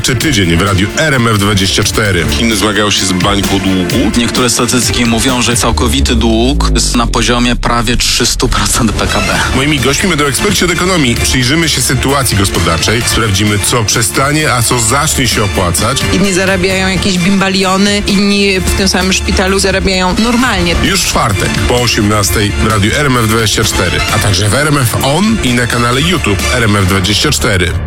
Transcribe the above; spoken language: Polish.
Gospodarczy Tydzień w radiu RMF24. Chiny zmagają się z bańką długu. Niektóre statystyki mówią, że całkowity dług jest na poziomie prawie 300% PKB. Moimi gośćmi będą eksperci od ekonomii. Przyjrzymy się sytuacji gospodarczej, sprawdzimy, co przestanie, a co zacznie się opłacać. Inni zarabiają jakieś bimbaliony, inni w tym samym szpitalu zarabiają normalnie. Już w czwartek po 18 w radiu RMF24, a także w RMF On i na kanale YouTube RMF24.